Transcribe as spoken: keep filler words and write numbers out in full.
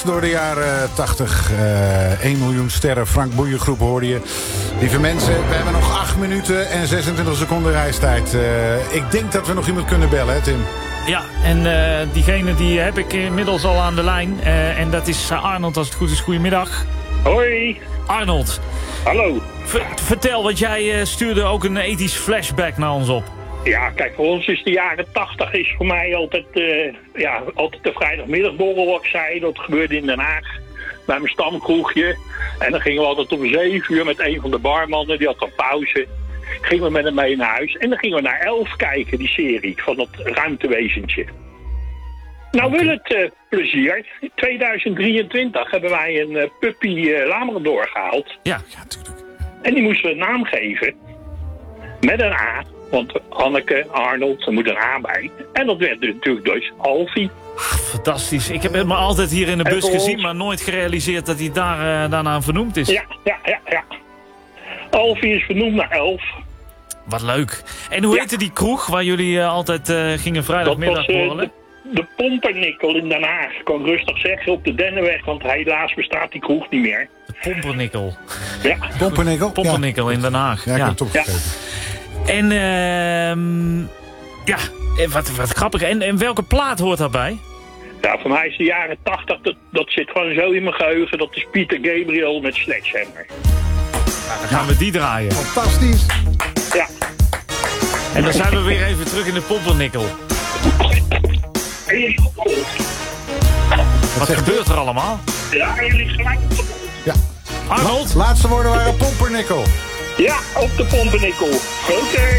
dwars door de jaren tachtig. Uh, één miljoen sterren, Frank Boeiengroep hoorde je. Lieve mensen, we hebben nog acht minuten en zesentwintig seconden reistijd. Uh, ik denk dat we nog iemand kunnen bellen, hè Tim? Ja, en uh, diegene die heb ik inmiddels al aan de lijn. Uh, en dat is Arnold, als het goed is. Goedemiddag. Hoi. Arnold. Hallo. V- vertel, want jij uh, stuurde ook een ethisch flashback naar ons op. Ja, kijk, voor ons is de jaren tachtig is voor mij altijd, uh, ja, altijd de vrijdagmiddagborrel, wat ik zei. Dat gebeurde in Den Haag, bij mijn stamkroegje. En dan gingen we altijd om zeven uur met een van de barmannen, die had dan pauze. Gingen we met hem mee naar huis. En dan gingen we naar Elf kijken, die serie, van dat ruimtewezentje. Nou okay. wil het uh, plezier. In tweeduizend drieëntwintig hebben wij een uh, puppy uh, Labrador gehaald. Ja, ja, natuurlijk. En die moesten we een naam geven. Met een A. Want Anneke, Arnold, er moet een A bij. En dat werd natuurlijk dus Alfie. Ach, fantastisch. Ik heb hem altijd hier in de bus gezien, maar nooit gerealiseerd dat hij daar, uh, daarna vernoemd is. Ja, ja, ja, ja. Alfie is vernoemd naar Elf. Wat leuk. En hoe ja. heette die kroeg waar jullie uh, altijd uh, gingen vrijdagmiddag borrelen? borrelen? Uh, de, de Pompernikkel in Den Haag. Ik kan rustig zeggen op de Dennenweg, want helaas bestaat die kroeg niet meer. De Pompernikkel. Ja. Pompernikkel? Pompernikkel ja. in Den Haag. Ja, ik ja. heb het opgegeven. Ja. En, uh, ja, wat, wat grappig. En, en welke plaat hoort daarbij? Ja, voor mij is de jaren tachtig, dat, dat zit gewoon zo in mijn geheugen. Dat is Pieter Gabriel met Sledgehammer. Nou, dan gaan we die draaien. Fantastisch. Ja. En dan zijn we weer even terug in de Pompernikkel. Wat gebeurt er allemaal? Ja, jullie gelijk op de bol. Ja. Arnold? La- laatste woorden waren Pompernikkel. Ja, op de Pompernikkel. Oké. Okay.